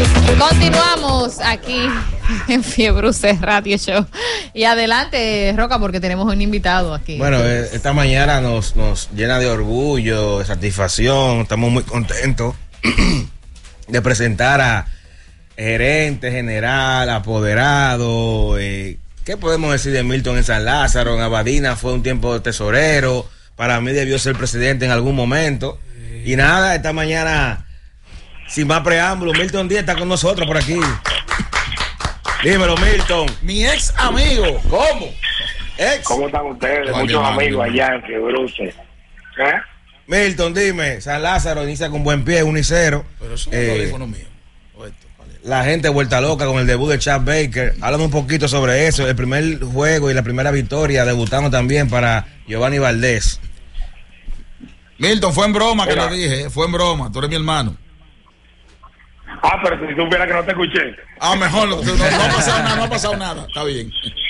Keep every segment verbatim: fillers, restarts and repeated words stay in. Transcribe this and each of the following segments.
Continuamos aquí en Fiebruce Radio Show. Y adelante, Roca, porque tenemos un invitado aquí. Bueno, eh, esta mañana nos, nos llena de orgullo, de satisfacción. Estamos muy contentos de presentar a gerente general, apoderado. Eh, ¿Qué podemos decir de Milton en San Lázaro? En Abadina fue un tiempo tesorero. Para mí debió ser presidente en algún momento. Y nada, esta mañana, sin más preámbulo, Milton Díaz está con nosotros por aquí. Dímelo, Milton. Mi ex amigo. ¿Cómo? Ex. ¿Cómo están ustedes? Ay, Muchos man, amigos man. allá en Fiebruce. ¿Eh? Milton, dime, San Lázaro inicia con buen pie, uno y cero. Pero eso no Eh, es el teléfono mío. O esto, vale. La gente vuelta loca con el debut de Chad Baker. Háblame un poquito sobre eso. El primer juego y la primera victoria debutando también para Giovanni Valdés. Milton, fue en broma que Mira. le dije, eh, fue en broma, tú eres mi hermano. Ah, pero si supiera que no te escuché. Ah, mejor, no, no, no ha pasado nada, no ha pasado nada, está bien.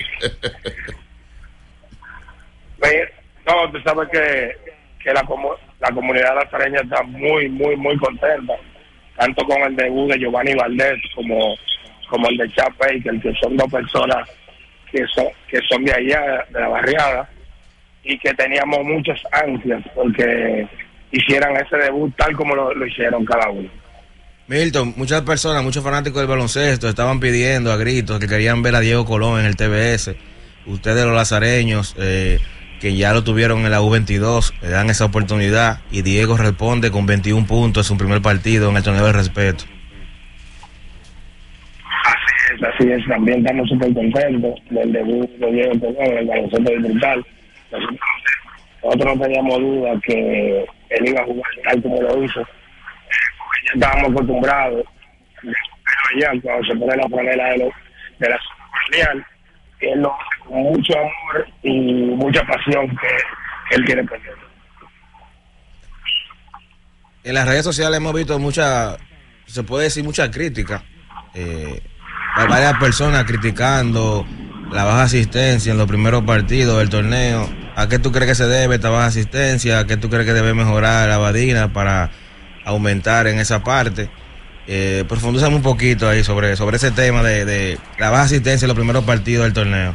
Ve, No, tú sabes que, que la, comu- la comunidad lazareña está muy, muy, muy contenta. Tanto con el debut de Giovanni Valdés como, como el de Chad Baker, que son dos personas que son, que son de allá, de la barriada, y que teníamos muchas ansias porque hicieran ese debut tal como lo, lo hicieron cada uno. Milton, muchas personas, muchos fanáticos del baloncesto estaban pidiendo a gritos que querían ver a Diego Colón en el T B S. Ustedes los lazareños, eh, que ya lo tuvieron en la U veintidós, le dan esa oportunidad y Diego responde con veintiún puntos en su primer partido en el torneo de respeto. Así es, así es. También estamos súper contentos del debut de Diego Colón en el baloncesto distrital. Nosotros, nosotros no teníamos duda que él iba a jugar tal como lo hizo. Porque ya estábamos acostumbrados, pero ya cuando se pone la franela de, lo, de la Superliga, él lo hace con mucho amor y mucha pasión que, que él quiere perder. En las redes sociales hemos visto mucha, se puede decir mucha crítica. Eh, hay varias personas criticando la baja asistencia en los primeros partidos del torneo. ¿A qué tú crees que se debe esta baja asistencia? ¿A qué tú crees que debe mejorar la Abadina para aumentar en esa parte? Eh, profundízame un poquito ahí sobre, sobre ese tema de, de la baja asistencia en los primeros partidos del torneo.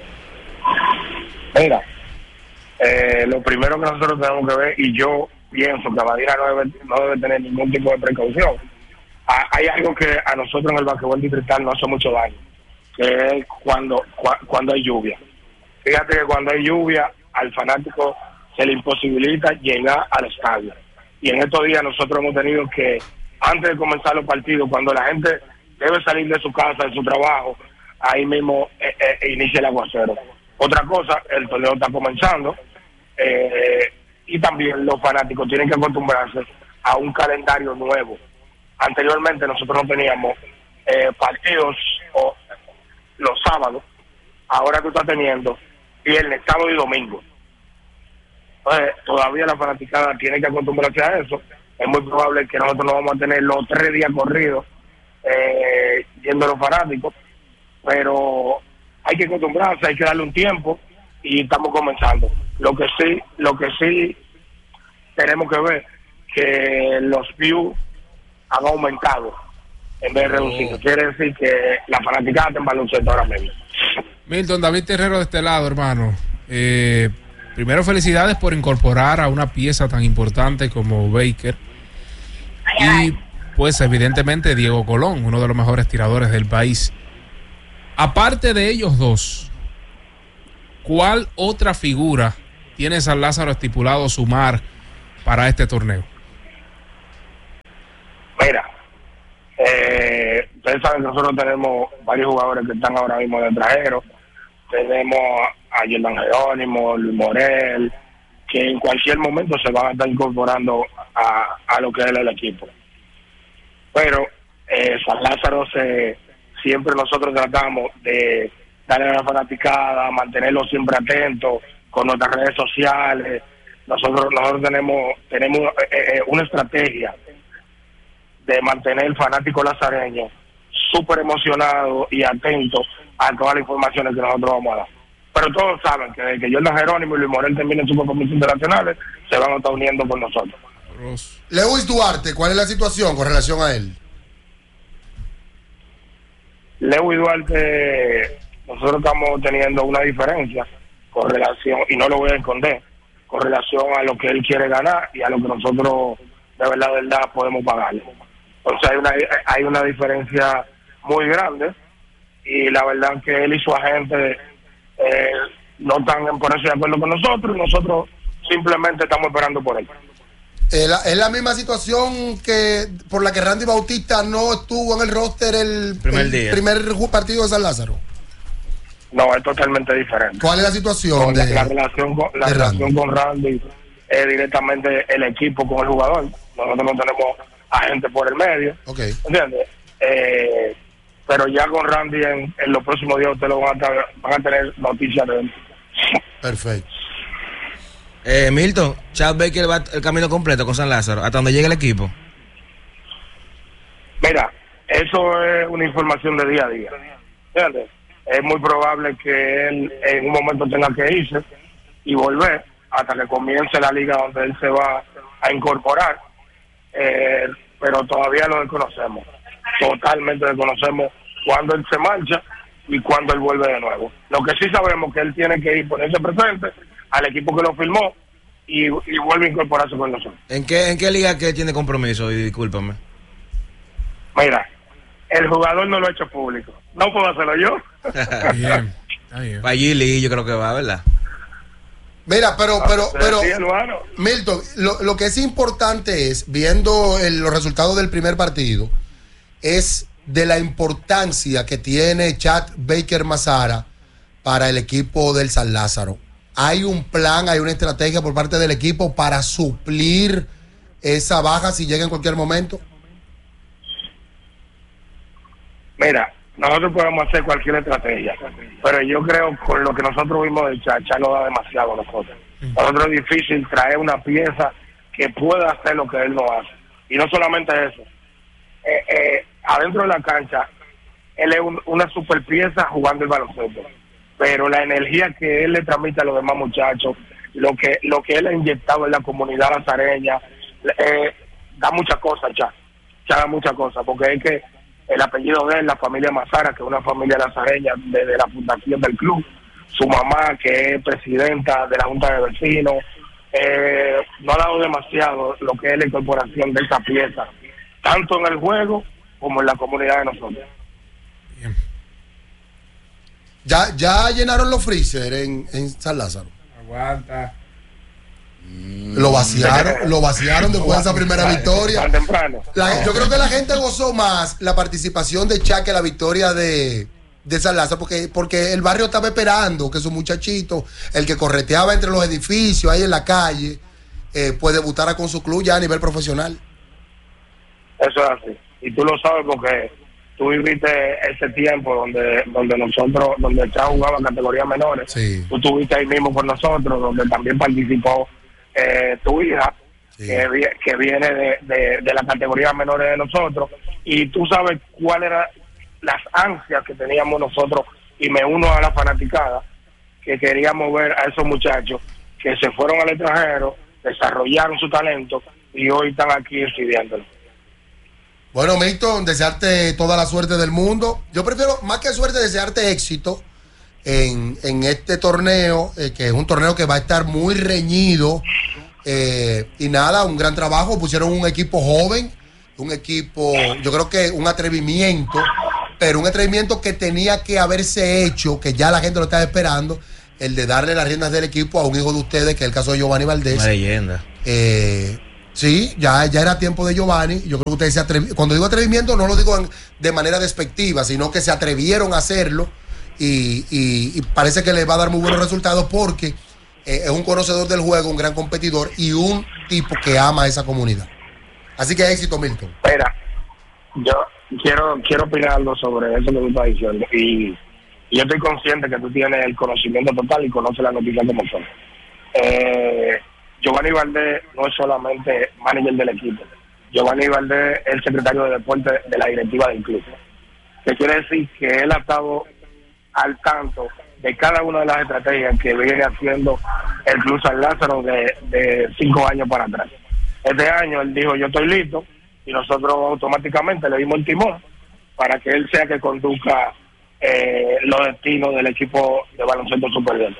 Mira, eh, lo primero que nosotros tenemos que ver, y yo pienso que Abadina no debe, no debe tener ningún tipo de precaución. Ah, hay algo que a nosotros en el basquetbol distrital no hace mucho daño, que es cuando, cua, cuando hay lluvia. Fíjate que cuando hay lluvia, al fanático se le imposibilita llegar al estadio. Y en estos días nosotros hemos tenido que, antes de comenzar los partidos, cuando la gente debe salir de su casa, de su trabajo, ahí mismo eh, eh, inicia el aguacero. Otra cosa, el torneo está comenzando, eh, y también los fanáticos tienen que acostumbrarse a un calendario nuevo. Anteriormente nosotros no teníamos eh, partidos o, los sábados, ahora tú estás teniendo viernes, sábado y domingo. Entonces, todavía la fanaticada tiene que acostumbrarse a eso. Es muy probable que nosotros no vamos a tener los tres días corridos eh, yendo a los fanáticos, pero hay que acostumbrarse, hay que darle un tiempo y estamos comenzando. Lo que sí, lo que sí tenemos que ver que los views han aumentado en vez de reducido. Quiere decir que la fanaticada está en baloncesto ahora mismo. Milton, David Terrero de este lado, hermano. Eh, primero, felicidades por incorporar a una pieza tan importante como Baker. Y pues evidentemente Diego Colón, uno de los mejores tiradores del país. Aparte de ellos dos, ¿cuál otra figura tiene San Lázaro estipulado sumar para este torneo? Mira, eh, ustedes saben que nosotros tenemos varios jugadores que están ahora mismo de extranjeros. Tenemos a Jordan Jerónimo, Luis Morel, que en cualquier momento se van a estar incorporando a, a lo que es el equipo. Pero eh, San Lázaro se, siempre nosotros tratamos de darle a la fanaticada, mantenerlo siempre atento con nuestras redes sociales. Nosotros nosotros tenemos tenemos eh, eh, una estrategia de mantener el fanático lazareño súper emocionado y atento a todas las informaciones que nosotros vamos a dar. Pero todos saben que desde que Jordan Jerónimo y Luis Morel terminen sus compromisos internacionales, se van a estar uniendo con nosotros. Lewis Duarte, ¿cuál es la situación con relación a él? Lewis Duarte, nosotros estamos teniendo una diferencia con relación, y no lo voy a esconder, con relación a lo que él quiere ganar y a lo que nosotros de verdad, de verdad podemos pagarle. Entonces hay una, hay una diferencia muy grande y la verdad que él y su agente eh, no están en ponerse de acuerdo con nosotros y nosotros simplemente estamos esperando por él. Es la, es la misma situación que por la que Randy Bautista no estuvo en el roster el primer, el día. primer partido de San Lázaro. No, es totalmente diferente. ¿Cuál es la situación? Con de, la, la relación con la relación Randy. con Randy es directamente el equipo con el jugador. Nosotros no tenemos agente por el medio. Okay. ¿Entiendes? Eh, pero ya con Randy en, en los próximos días ustedes lo van a, estar, van a tener noticias de él. Perfecto. Eh, Milton, Chad Baker va el camino completo con San Lázaro, hasta donde llegue el equipo. Mira, eso es una información de día a día. ¿Entiendes? Es muy probable que él en un momento tenga que irse y volver hasta que comience la liga donde él se va a incorporar, eh, pero todavía lo desconocemos. Totalmente desconocemos cuándo él se marcha y cuándo él vuelve de nuevo. Lo que sí sabemos es que él tiene que ir, ponerse presente al equipo que lo firmó y, y vuelve a incorporarse con nosotros. ¿En qué, en qué liga que tiene compromiso? Y discúlpame. Mira, el jugador no lo ha hecho público. No puedo hacerlo yo. Está bien, está bien. Para Gili yo creo que va, ¿verdad? Mira, pero, pero, pero, Sí, hermano. Milton, lo, lo que es importante es, viendo el- los resultados del primer partido, es de la importancia que tiene Chad Baker Mazara para el equipo del San Lázaro. ¿Hay un plan, hay una estrategia por parte del equipo para suplir esa baja si llega en cualquier momento? Mira, nosotros podemos hacer cualquier estrategia, pero yo creo que con lo que nosotros vimos de Chacha no da demasiado a nosotros. Nosotros es difícil traer una pieza que pueda hacer lo que él no hace. Y no solamente eso. Eh, eh, adentro de la cancha, él es un, una super pieza jugando el baloncesto. Pero la energía que él le transmite a los demás muchachos, lo que lo que él ha inyectado en la comunidad lazareña, eh, da muchas cosas, Cha. Cha da muchas cosas, porque es que el apellido de él, la familia Mazara, que es una familia lazareña desde la fundación del club, su mamá, que es presidenta de la Junta de Vecinos, eh, no ha dado demasiado lo que es la incorporación de esa pieza, tanto en el juego como en la comunidad de nosotros. Bien. Ya, ya llenaron los freezer en, en San Lázaro. Aguanta. Lo vaciaron, lo vaciaron después de esa primera victoria. Tan temprano. La- yo creo que la gente gozó más la participación de Chá que la victoria de, de San Lázaro, porque, porque el barrio estaba esperando que su muchachito, el que correteaba entre los edificios, ahí en la calle, eh, pues debutara con su club ya a nivel profesional. Eso es así. Y tú lo sabes porque tú viviste ese tiempo donde donde nosotros, donde Chá jugaba en categorías menores. Sí. Tú estuviste ahí mismo con nosotros, donde también participó eh, tu hija, Sí. que, vi- que viene de, de, de las categorías menores de nosotros. Y tú sabes cuáles eran las ansias que teníamos nosotros, y me uno a la fanaticada, que queríamos ver a esos muchachos que se fueron al extranjero, desarrollaron su talento y hoy están aquí estudiándolo. Bueno, Milton, desearte toda la suerte del mundo. Yo prefiero, más que suerte, desearte éxito en, en este torneo, eh, que es un torneo que va a estar muy reñido. Eh, y nada, un gran trabajo. Pusieron un equipo joven, un equipo, yo creo que un atrevimiento, pero un atrevimiento que tenía que haberse hecho, que ya la gente lo estaba esperando, el de darle las riendas del equipo a un hijo de ustedes, que es el caso de Giovanni Valdés. Una leyenda. Eh, sí, ya, ya era tiempo de Giovanni. Yo creo que ustedes se atrevieron. Cuando digo atrevimiento, no lo digo en- de manera despectiva, sino que se atrevieron a hacerlo y, y- y parece que les va a dar muy buenos resultados porque eh, es un conocedor del juego, un gran competidor y un tipo que ama a esa comunidad. Así que éxito, Milton. Mira, yo quiero quiero opinar algo sobre eso que tú estás diciendo. Y, y yo estoy consciente que tú tienes el conocimiento total y conoces las noticias como son. Eh, Giovanni Valdés no es solamente manager del equipo. Giovanni Valdés es el secretario de deporte de la directiva del club. Que quiere decir que él ha estado al tanto de cada una de las estrategias que viene haciendo el Club San Lázaro de, de cinco años para atrás. Este año él dijo, yo estoy listo, y nosotros automáticamente le dimos el timón para que él sea que conduzca eh, los destinos del equipo de baloncesto superior.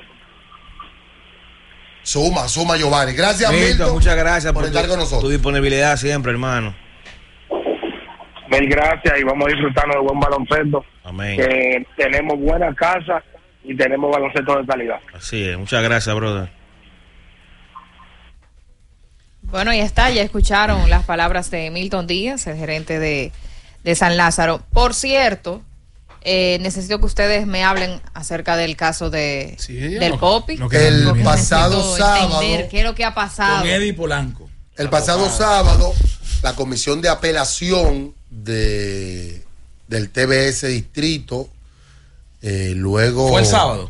Suma, suma, Giovanni. Gracias, Milton, Milton. muchas gracias por por, estar tu, con nosotros. tu disponibilidad siempre, hermano. Mil gracias y vamos a disfrutarnos de buen baloncesto. Amén. Que tenemos buena casa y tenemos baloncesto de calidad. Así es, muchas gracias, brother. Bueno, ya está, ya escucharon las palabras de Milton Díaz, el gerente de, de San Lázaro. Por cierto, eh, necesito que ustedes me hablen acerca del caso de Sí, del no- Popi. no queda El muy bien. pasado Necesito sábado, entender qué es lo que ha pasado. Con Eddie Polanco. el pasado sábado, la comisión de apelación de del T B S Distrito, eh, luego... ¿Fue el sábado?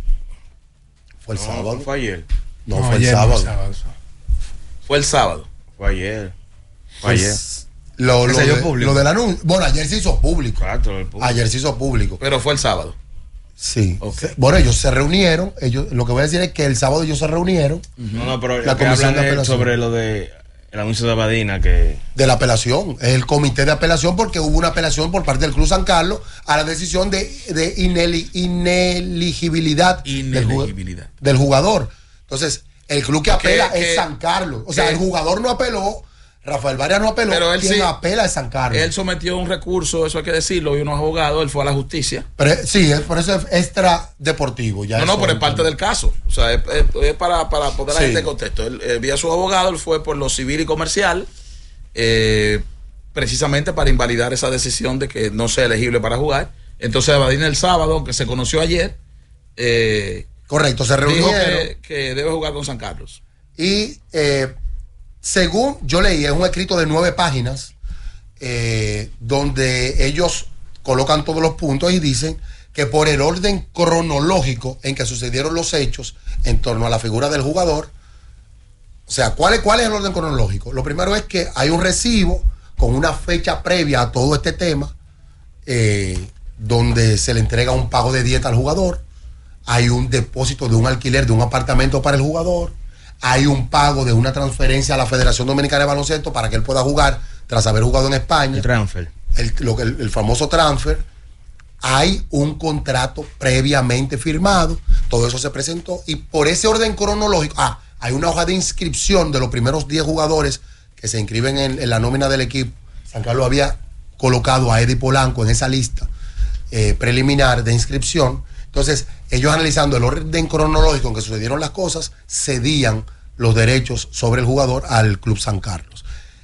Fue el No, sábado. fue ayer. No, No, fue el ayer, no, sábado. sábado. Fue el sábado. Fue ayer. Fue ayer. Pues, lo, lo, Se dio de- público. lo del anuncio. Bueno, ayer se hizo público. Claro, el público. Ayer se hizo público. Pero fue el sábado. Sí. Ok. Se- Bueno, ellos se reunieron. Ellos, lo que voy a decir es que el sábado ellos se reunieron No, no, pero La lo que comisión hablan de es apelación. sobre lo de el anuncio de Abadina que de la apelación. Es el comité de apelación porque hubo una apelación por parte del Club San Carlos a la decisión de, de ineli- ineligibilidad, Del, Inelegibilidad. ju- del jugador. Entonces, el club que apela Que- es que- San Carlos. O sea, que- el jugador no apeló, Rafael Varias no apeló, Pero él quien sí- apela es San Carlos. Él sometió un recurso, eso hay que decirlo, y unos abogados, él fue a la justicia. Pero, sí, es, por eso es extra deportivo. Ya No, no, eso- pero es parte del caso. O sea, es, es- es para, para poner a la Sí. gente en contexto. Él, eh, vía su abogado, él fue por lo civil y comercial, eh, precisamente para invalidar esa decisión de que no sea elegible para jugar. Entonces, Abadina el sábado, que se conoció ayer, eh, Correcto, se dijo reunieron. que, que debe jugar con San Carlos. Y eh, según yo leí, es un escrito de nueve páginas eh, donde ellos colocan todos los puntos y dicen que por el orden cronológico en que sucedieron los hechos en torno a la figura del jugador, o sea, ¿cuál es, cuál es el orden cronológico? Lo primero es que hay un recibo con una fecha previa a todo este tema, eh, donde se le entrega un pago de dieta al jugador, hay un depósito de un alquiler de un apartamento para el jugador, hay un pago de una transferencia a la Federación Dominicana de Baloncesto para que él pueda jugar tras haber jugado en España, el transfer. el, lo que- el, el famoso transfer, hay un contrato previamente firmado, todo eso se presentó y por ese orden cronológico, ah, hay una hoja de inscripción de los primeros diez jugadores que se inscriben en, en la nómina del equipo. San Carlos había colocado a Eddie Polanco en esa lista eh, preliminar de inscripción. Entonces, ellos analizando el orden cronológico en que sucedieron las cosas, cedían los derechos sobre el jugador al Club San Carlos.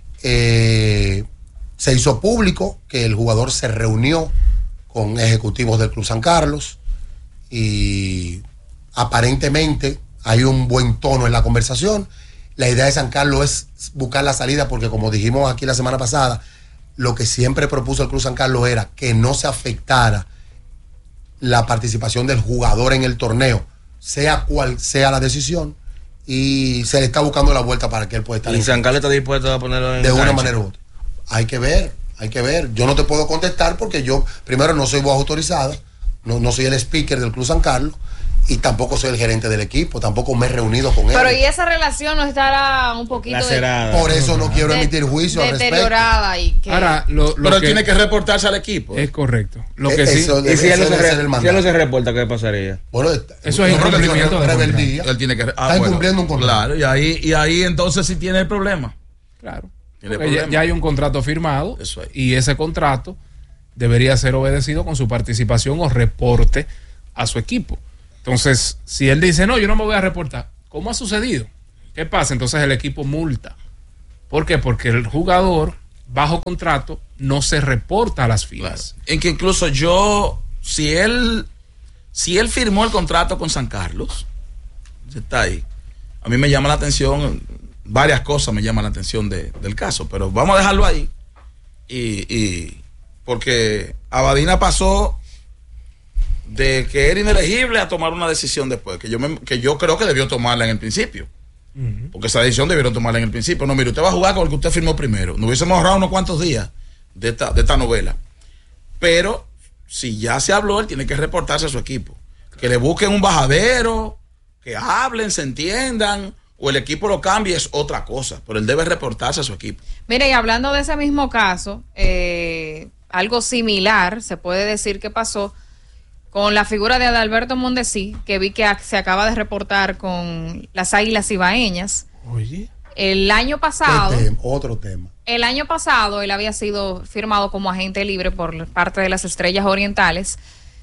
Eh, se hizo público que el jugador se reunió con ejecutivos del Club San Carlos y aparentemente hay un buen tono en la conversación. La idea de San Carlos es buscar la salida porque, como dijimos aquí la semana pasada, lo que siempre propuso el Club San Carlos era que no se afectara la participación del jugador en el torneo, sea cual sea la decisión, y se le está buscando la vuelta para que él pueda estar Y en San Carlos está dispuesto a ponerlo en de una cancha. manera u otra. Hay que ver, hay que ver. Yo no te puedo contestar porque yo, primero, no soy voz autorizada, no, no soy el speaker del Club San Carlos y tampoco soy el gerente del equipo, tampoco me he reunido con él. Pero y esa relación no estará un poquito de- Lacerada. Por eso no quiero de- emitir juicio al respecto. deteriorada y que Ahora, lo, lo Pero él que tiene que reportarse al equipo. es correcto. Lo Eh, que sí, eso- Y si él no Ese se, debe ser re- el si mandato. él no se reporta, ¿qué pasaría? Bueno, Eso es yo creo que incumplimiento de rebeldía. Él tiene que. ah, Está bueno, incumpliendo un contrato. Claro, y ahí, y ahí entonces sí tiene el problema. claro. Tiene Porque ya, problema. ya hay un contrato firmado Eso ahí. y ese contrato debería ser obedecido con su participación o reporte a su equipo. Entonces, si él dice, no, yo no me voy a reportar, ¿cómo ha sucedido? ¿Qué pasa? Entonces el equipo multa. ¿Por qué? Porque el jugador bajo contrato no se reporta a las Claro. filas. En que incluso yo, si él, si él firmó el contrato con San Carlos, está ahí. A mí me llama la atención, varias cosas me llaman la atención de- del caso, pero vamos a dejarlo ahí. Y, y porque Abadina pasó de que era inelegible a tomar una decisión después, que yo, me- que yo creo que debió tomarla en el principio. Porque esa decisión debieron tomarla en el principio. No, mire, usted va a jugar con el que usted firmó primero. Nos hubiésemos ahorrado unos cuantos días de esta, de esta novela. Pero si ya se habló, él tiene que reportarse a su equipo. Que le busquen un bajadero, que hablen, se entiendan, o el equipo lo cambie, es otra cosa. Pero él debe reportarse a su equipo. Mire, y hablando de ese mismo caso, eh, algo similar, se puede decir que pasó con la figura de Adalberto Mondesi, que vi que se acaba de reportar con las Águilas Ibaeñas. Oye. El año pasado, Este, otro tema. el año pasado él había sido firmado como agente libre por parte de las Estrellas Orientales.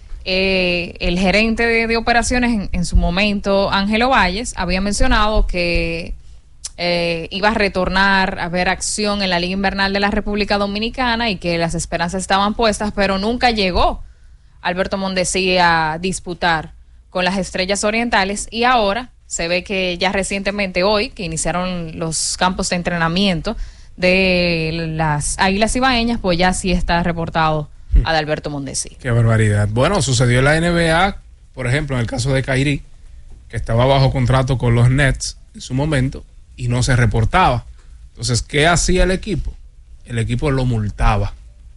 Eh, el gerente de, de operaciones en, en su momento, Ángelo Valles, había mencionado que eh, iba a retornar a ver acción en la Liga Invernal de la República Dominicana y que las esperanzas estaban puestas, pero nunca llegó Alberto Mondesi a disputar con las Estrellas Orientales, y ahora se ve que ya recientemente, hoy, que iniciaron los campos de entrenamiento de las Águilas Ibaeñas, pues ya sí está reportado Adalberto Mondesi. Qué barbaridad. Bueno, sucedió en la N B A, por ejemplo, en el caso de Kyrie, que estaba bajo contrato con los Nets en su momento y no se reportaba. Entonces, ¿qué hacía el equipo? El equipo lo multaba.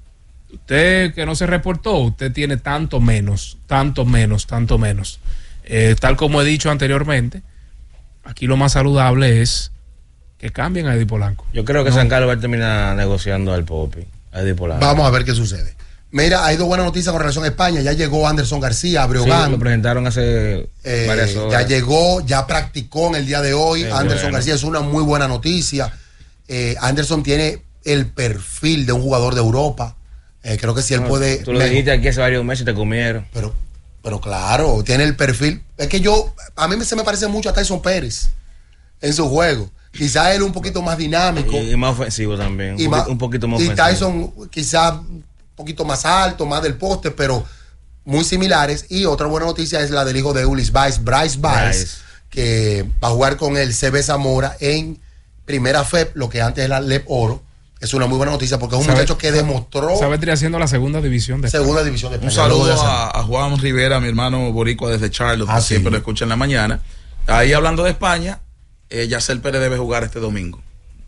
Usted que no se reportó, usted tiene tanto menos, tanto menos, tanto menos. Eh, tal como he dicho anteriormente, aquí lo más saludable es que cambien a Eddie Polanco. Yo creo que no. San Carlos va a terminar negociando al Popi, a Eddie Polanco. Vamos a ver qué sucede. Mira, hay dos buenas noticias con relación a España. Ya llegó Anderson García a Breogán. Sí, lo presentaron hace eh, varias horas. Ya llegó, ya practicó en el día de hoy. Qué Anderson bueno. García es una muy buena noticia. Eh, Anderson tiene el perfil de un jugador de Europa. Eh, creo que si él no, puede... Tú lo me... dijiste aquí hace varios meses y te comieron. Pero, pero claro, tiene el perfil. Es que yo, a mí se me parece mucho a Tyson Pérez en su juego. Quizás él un poquito más dinámico. Y, y más ofensivo también. Y un, más, poquito, un poquito más y ofensivo. Y Tyson quizás un poquito más alto, más del poste, pero muy similares. Y otra buena noticia es la del hijo de Ulis Baez, Bryce Baez, Bryce. que va a jugar con el C B Zamora en Primera F E P, lo que antes era L E P Oro. Es una muy buena noticia porque es un sabe, muchacho que demostró. Se vendría haciendo la segunda división de Segunda España. división de España. Un saludo a, a Juan Rivera, mi hermano boricua desde Charlotte, ah, que sí. siempre lo escucha en la mañana. Ahí hablando de España, eh, Yacel Pérez debe jugar este domingo.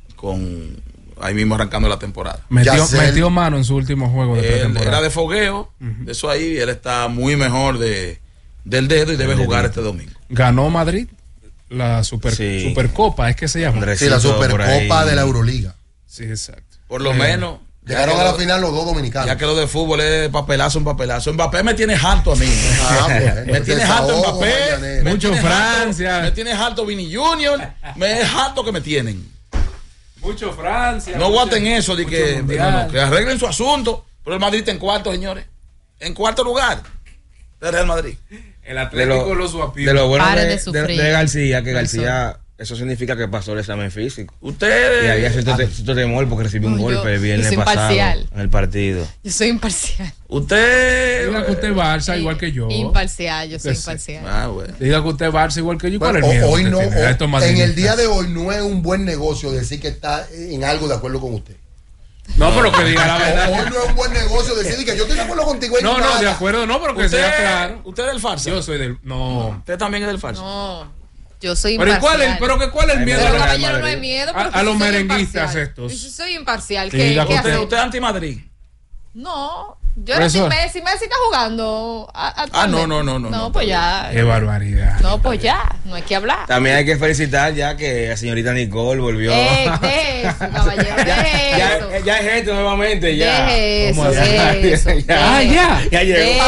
Con ahí mismo arrancando la temporada. Metió, metió mano en su último juego de pretemporada. Era de fogueo, uh-huh. de eso ahí, él está muy mejor de, del dedo y debe el jugar dedito. Este domingo. Ganó Madrid la super, sí. Supercopa, es que se llama. Sí, la Supercopa de la Euroliga. Sí, exacto. Por lo eh, menos. Llegaron a la final los dos dominicanos. Ya que lo de fútbol es papelazo, un papelazo. Mbappé me tiene harto a mí. Ah, bueno, me tiene harto Mbappé. Mucho Francia. Harto, me tiene harto Vini Junior. Me es harto que me tienen. Mucho Francia. No aguanten eso de que, no, no, que arreglen su asunto. Pero el Madrid está en cuarto, señores. En cuarto lugar del Real Madrid. El Atlético lo suapió. De lo bueno de, de, de, de García, que García... Eso significa que pasó el examen físico. Usted. Y había cierto, cierto temor porque recibió un no, golpe el viernes pasado en el partido. Yo soy imparcial. Usted. Diga que usted es Barça eh, igual que yo. Imparcial, yo soy usted imparcial. Ah, bueno. Diga que usted es Barça igual que yo. ¿Cuál bueno, es el miedo hoy no, o, en el día de hoy no es un buen negocio decir que está en algo de acuerdo con usted. No, pero que diga la verdad. Hoy no es un buen negocio decir que yo estoy de acuerdo contigo. No, no, de acuerdo, no, pero que usted, sea claro. ¿Usted es del Farsa? Yo soy del. No. ¿Usted también es del Farsa? No. Yo soy pero imparcial. ¿cuál es, pero que cuál es el miedo? Pero caballero, no hay miedo. A, a los merenguistas estos. Yo soy imparcial. Sí, ¿Qué, ¿qué usted, ¿Usted es anti-Madrid? No. Yo no soy Messi. Messi está jugando. A, a ah, no, no, no, no. No, pues ya. Qué barbaridad. No, pues ya. No hay que hablar. También hay que felicitar ya que la señorita Nicole volvió. Eh, de eso, caballero. De ya, eso. Ya, ya es esto nuevamente. Ya. De eso, de eso. Ah, ya. Ya llegó.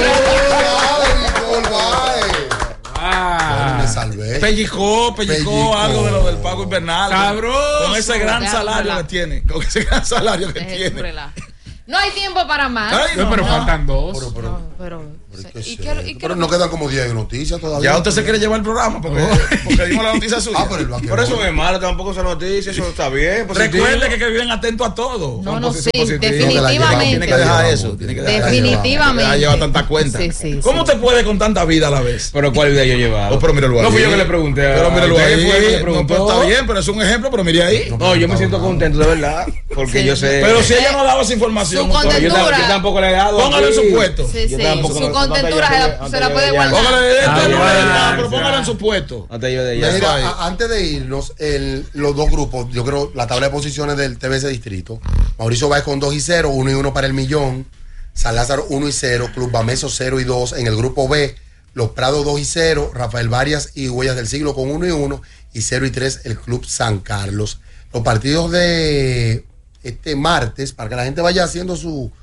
Ah, me salvé. Pellicó, pellicó, pellicó algo de lo del pago invernal. Cabrón. Con ese gran salario que tiene. Con ese gran salario que Deje tiene. No hay tiempo para más. Ay, no, no, pero no. faltan dos. Pero, pero, no, pero, pero, ¿y ¿y qué, y qué pero no quedan como diez noticias todavía. Ya usted se quiere llevar el programa porque, porque dimos la noticia suya. Ah, pero el Por eso no es malo, tampoco son noticias, eso está bien. Recuerde que, que viven atentos a todo. No, no, sí, positivos. definitivamente. Tiene que dejar eso. Tiene que dejar definitivamente. Ya lleva tanta cuenta. Sí, sí, ¿Cómo sí. usted puede con tanta vida a la vez? Pero ¿cuál vida yo llevaba? Oh, pero míralo ahí. No fui yo que le pregunté. Pero míralo ahí. Fue el que le No, preguntó. pero está bien, pero es un ejemplo, pero mire ahí. No, yo me siento contento de verdad. Porque yo sé. Pero si ella no daba esa información, yo tampoco le he dado. Póngale en su puesto. Sí, sí. Su contentura se la puede guardar. Póngale esto, no le da, pero póngale en su puesto. Mira, antes de irnos, el, los dos grupos, yo creo, la tabla de posiciones del T B C Distrito. Mauricio Báez con dos y cero, uno y uno para el Millón. San Lázaro uno y cero, Club Bameso cero y dos. En el grupo B, Los Prados dos y cero, Rafael Varias y Huellas del Siglo con uno y uno. Y cero y tres, el Club San Carlos. Los partidos de este martes, para que la gente vaya haciendo su,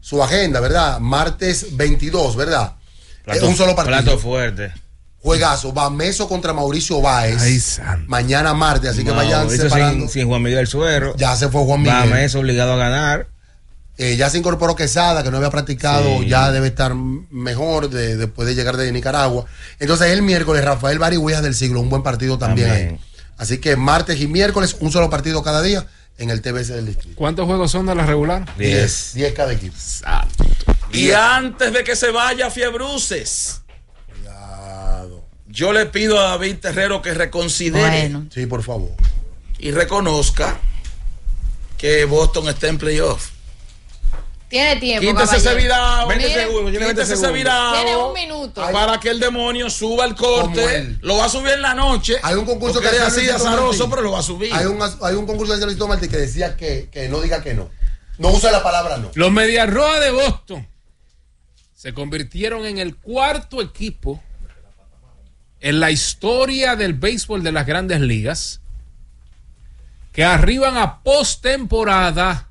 su agenda, ¿verdad? Martes veintidós, ¿verdad? Plato, Eh, un solo partido. Plato fuerte. Juegazo, Bameso contra Mauricio Báez. Ay, santo. Mañana martes, así que vayan Mauricio separando. sin, sin Juan Miguel Suero. Ya se fue Juan Miguel. Bameso obligado a ganar. Eh, ya se incorporó Quesada, que no había practicado, Sí. ya debe estar mejor de- después de llegar de Nicaragua. Entonces el miércoles, Rafael Barihuías del Siglo, un buen partido también, También. ahí. Así que martes y miércoles, un solo partido cada día en el T B C del distrito. ¿Cuántos juegos son de la regular? diez. diez cada equipo. Y antes de que se vaya Fiebruces, Cuidado. yo le pido a David Terrero que reconsidere Bueno. Sí, por favor. y reconozca que Boston está en playoff. Tiene tiempo. Quítese ese caballero. virado, veinte Mire, segundos, tiene veinte quítese ese segundos. virado Tiene un minuto. para que el demonio suba el Como corte. él. Lo va a subir en la noche. Hay un concurso porque que es hace así Luisito azaroso, Martín. pero lo va a subir. Hay un, hay un concurso de Luisito Martí que decía que, que no diga que no. No usa la palabra no. Los Medias Rojas de Boston se convirtieron en el cuarto equipo en la historia del béisbol de las Grandes Ligas que arriban a postemporada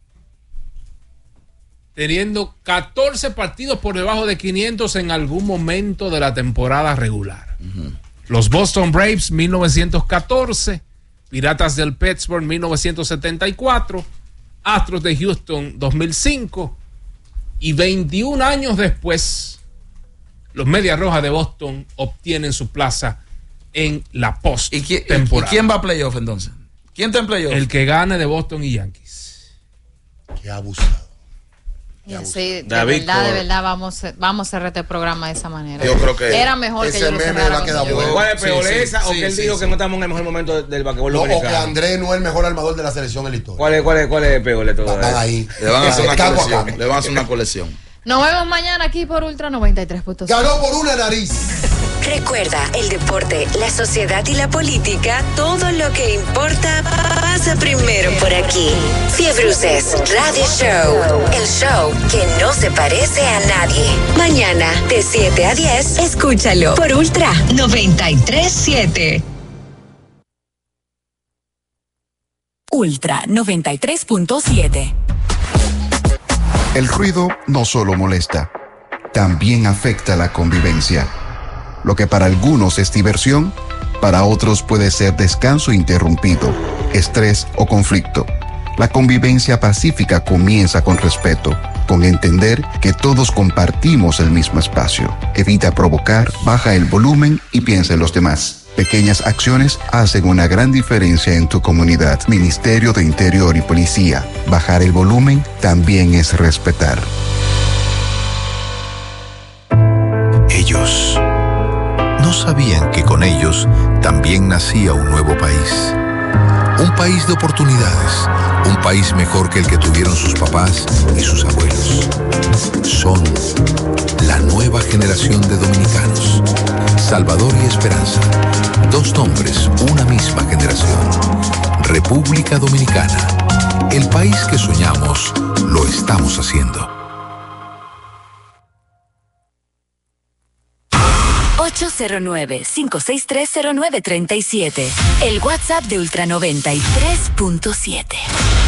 teniendo catorce partidos por debajo de quinientos en algún momento de la temporada regular. Uh-huh. Los Boston Braves mil novecientos catorce, Piratas del Pittsburgh mil novecientos setenta y cuatro, Astros de Houston dos mil cinco y veintiún años después los Medias Rojas de Boston obtienen su plaza en la ¿Y quién, postemporada. ¿Y quién va a playoff entonces? ¿Quién está en playoff? El que gane de Boston y Yankees. Qué abusado. Y así, de David verdad, de Cor- verdad, vamos, a- vamos a cerrar este programa de esa manera. Yo creo que Era mejor que ese yo lo meme cerrara va a con quedar señor. bueno. ¿Cuál es peor, Sí, sí, esa o sí, que él sí, dijo sí. que no estamos en el mejor momento del, del basquetbol No, o que dominicano? Andrés no es el mejor armador de la selección en la historia. ¿Cuál es, cuál es, cuál es peor de todo Van eso? ahí. Le van a hacer una Capo a colección. capo. Le van a hacer una colección. Nos vemos mañana aquí por Ultra noventa y tres punto cinco. Ganó por una nariz. Recuerda, el deporte, la sociedad y la política, todo lo que importa pasa primero por aquí. Fiebruces Radio Show, el show que no se parece a nadie. Mañana de siete a diez, escúchalo por Ultra noventa y tres punto siete. Ultra noventa y tres punto siete. El ruido no solo molesta, también afecta la convivencia. Lo que para algunos es diversión, para otros puede ser descanso interrumpido, estrés o conflicto. La convivencia pacífica comienza con respeto, con entender que todos compartimos el mismo espacio. Evita provocar, baja el volumen y piensa en los demás. Pequeñas acciones hacen una gran diferencia en tu comunidad. Ministerio de Interior y Policía. Bajar el volumen también es respetar. Ellos no sabían que con ellos también nacía un nuevo país. Un país de oportunidades, un país mejor que el que tuvieron sus papás y sus abuelos. Son la nueva generación de dominicanos. Salvador y Esperanza. Dos nombres, una misma generación. República Dominicana. El país que soñamos, lo estamos haciendo. ocho cero nueve, cinco seis tres, cero nueve tres siete. El WhatsApp de Ultra noventa y tres punto siete.